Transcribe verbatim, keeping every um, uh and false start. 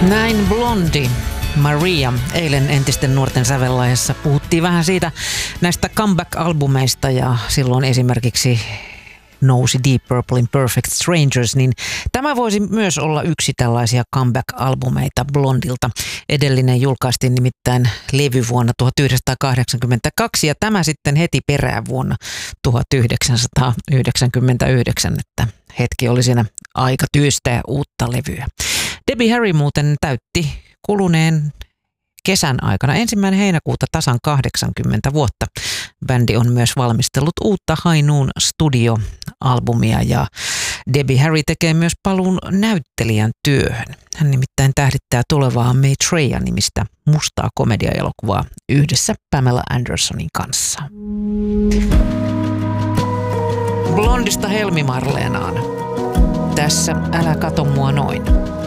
Näin Blondie, Maria. Eilen entisten nuorten sävellajassa puhuttiin vähän siitä näistä comeback-albumeista ja silloin esimerkiksi nousi Deep Purplein Perfect Strangers, niin tämä voisi myös olla yksi tällaisia comeback-albumeita Blondilta. Edellinen julkaistiin nimittäin levy vuonna tuhatyhdeksänsataakahdeksankymmentäkaksi ja tämä sitten heti perään vuonna tuhatyhdeksänsataayhdeksänkymmentäyhdeksän, että hetki oli siinä aika työstää uutta levyä. Debbie Harry muuten täytti kuluneen kesän aikana ensimmäinen heinäkuuta tasan kahdeksankymmentä vuotta. Bändi on myös valmistellut uutta High Noon Studio-albumia ja Debbie Harry tekee myös paluun näyttelijän työhön. Hän nimittäin tähdittää tulevaa Maitreya-nimistä mustaa komediaelokuvaa yhdessä Pamela Andersonin kanssa. Blondista Helmi Marleenaan. Tässä Älä kato mua noin.